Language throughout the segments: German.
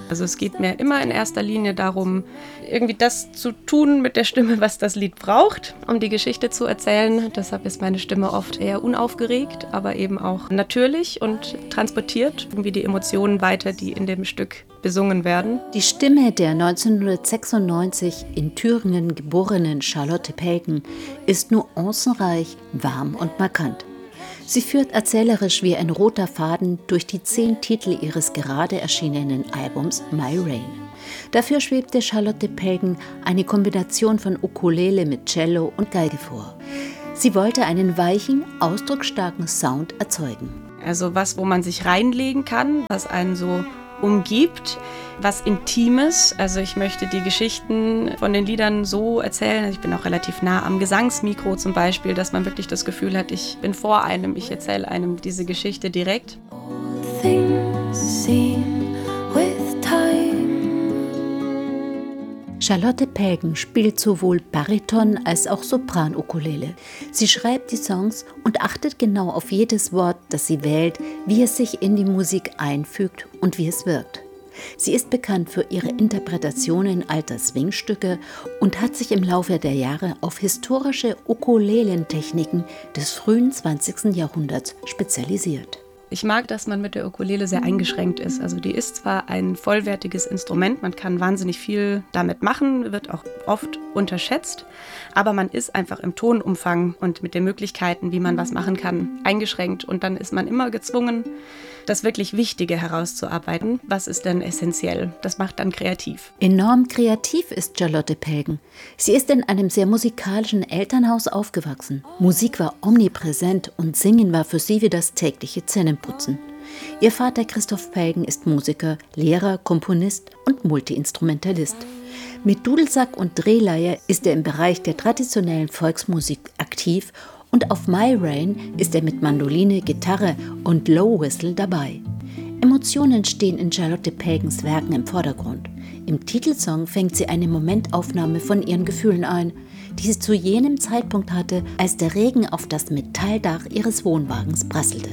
Also es geht mir immer in erster Linie darum, irgendwie das zu tun mit der Stimme, was das Lied braucht, um die Geschichte zu erzählen. Deshalb ist meine Stimme oft eher unaufgeregt, aber eben auch natürlich und transportiert irgendwie die Emotionen weiter, die in dem Stück besungen werden. Die Stimme der 1996 in Thüringen geborenen Charlotte Pelgen ist nuancenreich, warm und markant. Sie führt erzählerisch wie ein roter Faden durch die 10 Titel ihres gerade erschienenen Albums My Rain. Dafür schwebte Charlotte Pelgen eine Kombination von Ukulele mit Cello und Geige vor. Sie wollte einen weichen, ausdrucksstarken Sound erzeugen. Also was, wo man sich reinlegen kann, was einen so umgibt, was Intimes. Also ich möchte die Geschichten von den Liedern so erzählen, ich bin auch relativ nah am Gesangsmikro zum Beispiel, dass man wirklich das Gefühl hat, ich bin vor einem, ich erzähle einem diese Geschichte direkt. Charlotte Pelgen spielt sowohl Bariton als auch Sopran-Ukulele. Sie schreibt die Songs und achtet genau auf jedes Wort, das sie wählt, wie es sich in die Musik einfügt und wie es wirkt. Sie ist bekannt für ihre Interpretationen alter Swingstücke und hat sich im Laufe der Jahre auf historische Ukulelentechniken des frühen 20. Jahrhunderts spezialisiert. Ich mag, dass man mit der Ukulele sehr eingeschränkt ist. Also die ist zwar ein vollwertiges Instrument, man kann wahnsinnig viel damit machen, wird auch oft unterschätzt, aber man ist einfach im Tonumfang und mit den Möglichkeiten, wie man was machen kann, eingeschränkt. Und dann ist man immer gezwungen, das wirklich Wichtige herauszuarbeiten. Was ist denn essentiell? Das macht dann kreativ. Enorm kreativ ist Charlotte Pelgen. Sie ist in einem sehr musikalischen Elternhaus aufgewachsen. Musik war omnipräsent und Singen war für sie wie das tägliche Zähneputzen. Ihr Vater Christoph Pelgen ist Musiker, Lehrer, Komponist und Multiinstrumentalist. Mit Dudelsack und Drehleier ist er im Bereich der traditionellen Volksmusik aktiv und auf My Rain ist er mit Mandoline, Gitarre und Low Whistle dabei. Emotionen stehen in Charlotte Pelgens Werken im Vordergrund. Im Titelsong fängt sie eine Momentaufnahme von ihren Gefühlen ein, die sie zu jenem Zeitpunkt hatte, als der Regen auf das Metalldach ihres Wohnwagens prasselte.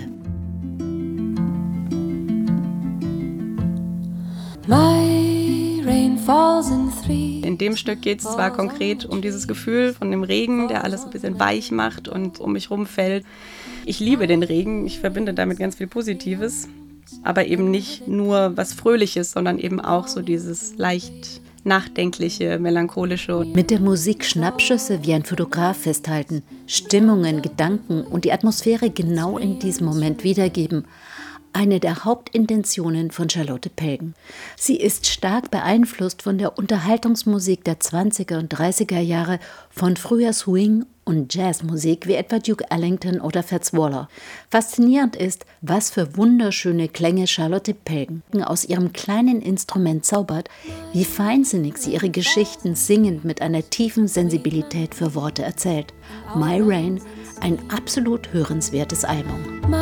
In dem Stück geht es zwar konkret um dieses Gefühl von dem Regen, der alles ein bisschen weich macht und um mich rumfällt. Ich liebe den Regen, ich verbinde damit ganz viel Positives, aber eben nicht nur was Fröhliches, sondern eben auch so dieses leicht nachdenkliche, melancholische. Mit der Musik Schnappschüsse wie ein Fotograf festhalten, Stimmungen, Gedanken und die Atmosphäre genau in diesem Moment wiedergeben. Eine der Hauptintentionen von Charlotte Pelgen. Sie ist stark beeinflusst von der Unterhaltungsmusik der 20er und 30er Jahre, von früher Swing- und Jazzmusik wie etwa Duke Ellington oder Fats Waller. Faszinierend ist, was für wunderschöne Klänge Charlotte Pelgen aus ihrem kleinen Instrument zaubert, wie feinsinnig sie ihre Geschichten singend mit einer tiefen Sensibilität für Worte erzählt. My Rain, ein absolut hörenswertes Album.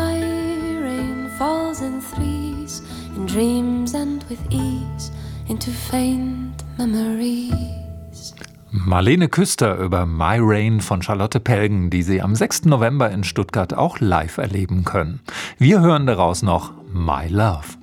Falls in threes, in dreams and with ease, into faint memories. Marlene Küster über My Rain von Charlotte Pelgen, die Sie am 6. November in Stuttgart auch live erleben können. Wir hören daraus noch My Love.